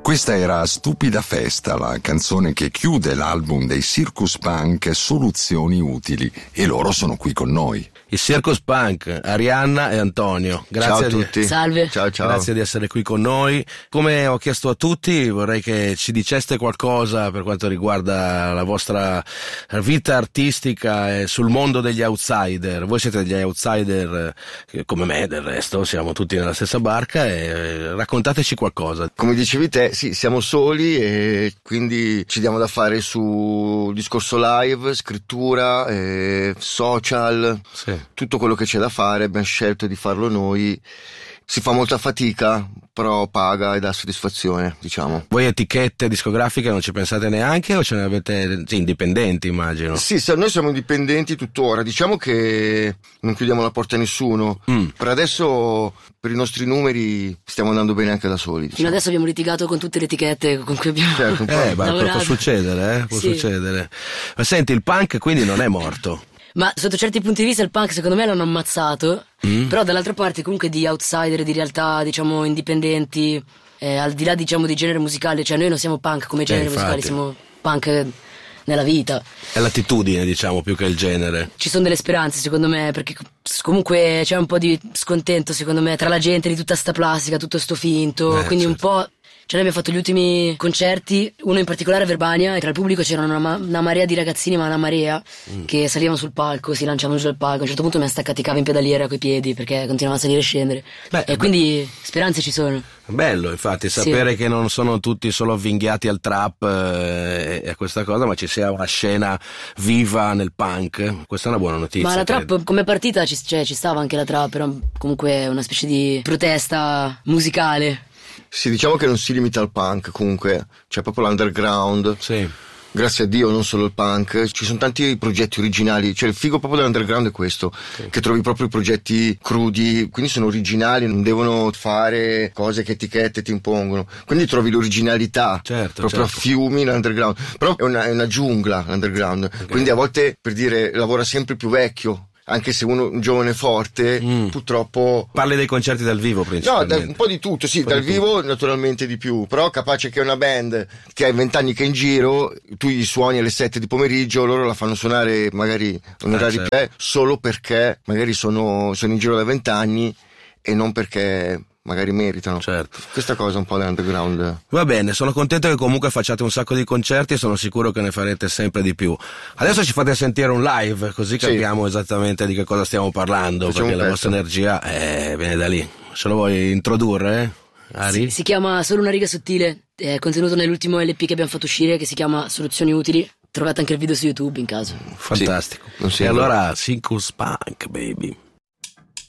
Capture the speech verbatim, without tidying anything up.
Questa era Stupida Festa, la canzone che chiude l'album dei Circus Punk Soluzioni Utili, e loro sono qui con noi. Il Circus Punk, Arianna e Antonio. Grazie ciao a tutti. Di... Salve. Ciao, ciao. Grazie di essere qui con noi. Come ho chiesto a tutti, vorrei che ci diceste qualcosa per quanto riguarda la vostra vita artistica e sul mondo degli outsider. Voi siete degli outsider come me, del resto, siamo tutti nella stessa barca, e raccontateci qualcosa. Come dicevi te, sì, siamo soli e quindi ci diamo da fare su discorso live, scrittura, eh, social, sì. Tutto quello che c'è da fare, abbiamo scelto di farlo noi. Si fa molta fatica, però paga e dà soddisfazione, diciamo. Voi etichette discografiche non ci pensate neanche, o ce ne avete, sì, indipendenti, immagino? Sì, noi siamo indipendenti tuttora, diciamo che non chiudiamo la porta a nessuno. Mm. Per adesso, per i nostri numeri, stiamo andando bene anche da soli, diciamo. Fino adesso abbiamo litigato con tutte le etichette con cui abbiamo certo, un po'. Eh, ma lavorato. può succedere, eh? Può sì. succedere. Ma senti, il punk quindi non è morto? Ma sotto certi punti di vista il punk secondo me l'hanno ammazzato, mm. però dall'altra parte comunque di outsider, di realtà diciamo indipendenti, eh, al di là diciamo di genere musicale, cioè noi non siamo punk come genere eh, musicale, siamo punk nella vita. È l'attitudine, diciamo, più che il genere. Ci sono delle speranze secondo me, perché comunque c'è un po' di scontento secondo me tra la gente di tutta sta plastica, tutto sto finto, eh, quindi certo. un po'. Cioè noi abbiamo fatto gli ultimi concerti, uno in particolare a Verbania, e tra il pubblico c'era una, ma- una marea di ragazzini, ma una marea, mm. che salivano sul palco, si lanciavano giù dal palco. A un certo punto mi ha staccati i cavi in pedaliera coi piedi perché continuavano a salire e scendere. Beh, e quindi speranze ci sono. Bello, infatti, sapere sì. che non sono tutti solo avvinghiati al trap eh, e a questa cosa, ma ci sia una scena viva nel punk. Questa è una buona notizia. Ma la credo. trap come partita ci, cioè, ci stava anche la trap, però comunque è una specie di protesta musicale. Sì, diciamo che non si limita al punk, comunque c'è proprio l'underground. Sì. Grazie a Dio, non solo il punk, ci sono tanti progetti originali, cioè il figo proprio dell'underground è questo, sì. Che trovi proprio i progetti crudi, quindi sono originali, non devono fare cose che etichette ti impongono, quindi trovi l'originalità, certo, proprio certo. a fiumi l'underground, però è una, è una giungla l'underground, okay. Quindi a volte, per dire, lavora sempre più vecchio. Anche se uno un giovane forte, mm. purtroppo. Parli dei concerti dal vivo principalmente? No, da, un po' di tutto, sì, dal vivo tutto. Naturalmente di più. Però capace che una band che ha vent'anni che è in giro, tu gli suoni alle sette di pomeriggio, loro la fanno suonare magari un orario ah, certo. Play, solo perché magari sono, sono in giro da vent'anni e non perché magari meritano. Certo. Questa cosa è un po' dell'underground. Va bene, sono contento che comunque facciate un sacco di concerti e sono sicuro che ne farete sempre di più. Adesso ci fate sentire un live, così capiamo sì. esattamente di che cosa stiamo parlando. Facciamo perché la vostra energia eh, viene da lì. Ce lo vuoi introdurre, eh? Ari? Si, si chiama Solo una riga sottile, è contenuto nell'ultimo L P che abbiamo fatto uscire, che si chiama Soluzioni Utili. Trovate anche il video su YouTube in caso. Fantastico. Sì, e allora Circus Punk, baby.